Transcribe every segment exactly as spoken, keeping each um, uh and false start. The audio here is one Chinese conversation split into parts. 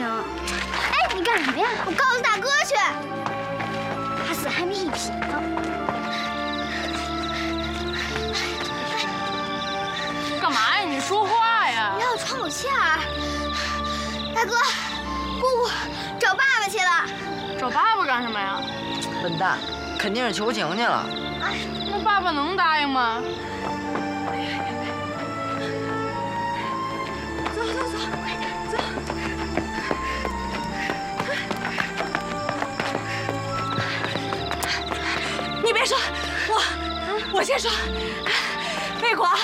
哎，你干什么呀？我告诉大哥去。打死还没一匹呢。 干嘛呀？你说话呀！ 不要喘口气儿。大哥，姑姑找爸爸去了。 找爸爸干什么呀？ 笨蛋，肯定是求情去了。 哎，那爸爸能答应吗？ 走走走，快点走。你别说，我我先说，魏国，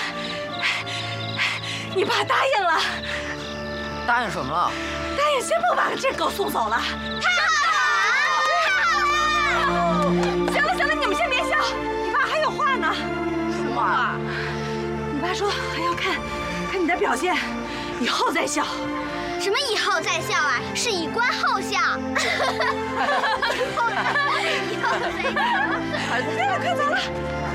你爸答应了。 答应什么了？ 答应先不把这狗送走了。太好了！行了行了，你们先别笑，你爸还有话呢。 什么话？ 你爸说还要看看你的表现，以后再笑。 什么以后再笑啊？是以观后效。以后以后再笑。 对了，快走了。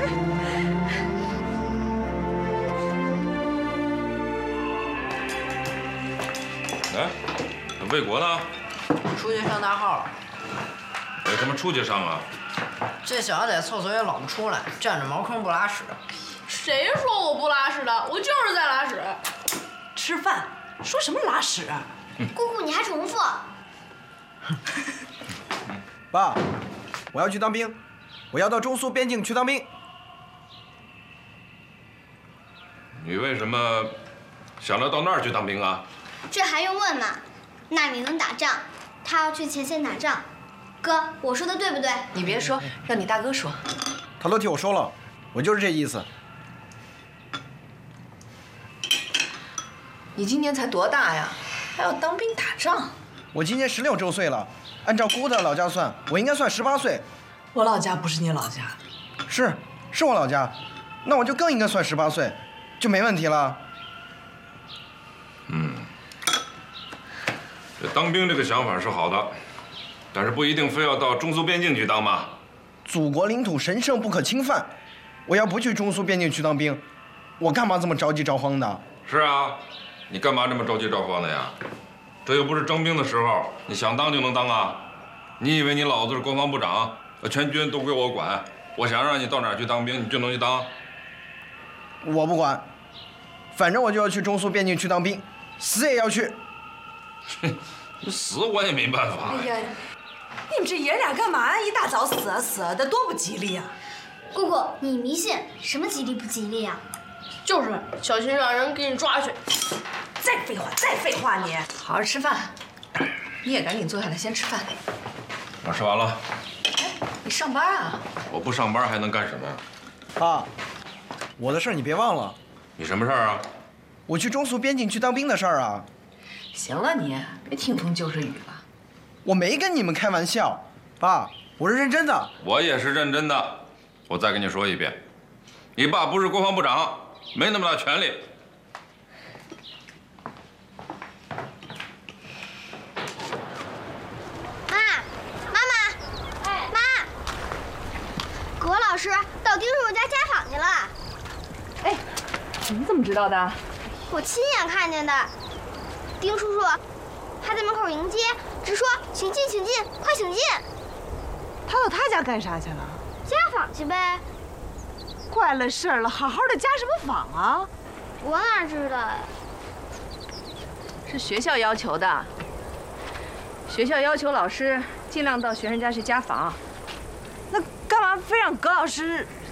哎，魏国呢？ 出去上大号了。 为什么出去上啊？ 这小子在厕所也老不出来，占着茅坑不拉屎。 谁说我不拉屎的？我就是在拉屎。 吃饭说什么拉屎？ 姑姑，你还重复？ 爸，我要去当兵，我要到中苏边境去当兵。 你为什么想着到那儿去当兵啊？ 这还用问吗？那里能打仗，他要去前线打仗。哥，我说的对不对？ 你别说，让你大哥说。 他都替我说了，我就是这意思。 你今年才多大呀？还要当兵打仗？ 我今年十六周岁了，按照姑的老家算，我应该算十八岁。 我老家不是你老家。 是，是我老家，那我就更应该算十八岁，就没问题了。 嗯，这当兵这个想法是好的，但是不一定非要到中苏边境去当嘛。 祖国领土神圣不可侵犯，我要不去中苏边境去当兵，我干嘛这么着急着慌的？ 是啊，你干嘛这么着急着慌的呀？这又不是征兵的时候，你想当就能当啊？你以为你老子是国防部长，全军都归我管，我想让你到哪儿去当兵，你就能去当？ 我不管，反正我就要去中苏边境去当兵，死也要去。 你死我也没办法。 哎呀，你们这爷俩干嘛？一大早死啊死啊的，多不吉利啊！ 姑姑，你迷信，什么吉利不吉利啊？ 就是小心让人给你抓去。 再废话，再废话你！好好吃饭，你也赶紧坐下来先吃饭。 我吃完了。 哎，你上班啊？ 我不上班还能干什么呀？ 爸，我的事儿你别忘了。 你什么事儿啊？ 我去中苏边境去当兵的事儿啊。 行了你，别听风就是雨了。 我没跟你们开玩笑，爸，我是认真的。 我也是认真的。我再跟你说一遍，你爸不是国防部长，没那么大权力。 葛老师到丁叔叔家家访去了。 哎，你怎么知道的？ 我亲眼看见的。丁叔叔还在门口迎接，直说请进，请进，快请进。 他到他家干啥去了？ 家访去呗。 怪了事儿了，好好的家什么访啊？ 我哪知道呀？ 是学校要求的。学校要求老师尽量到学生家去家访。那干嘛非让葛老师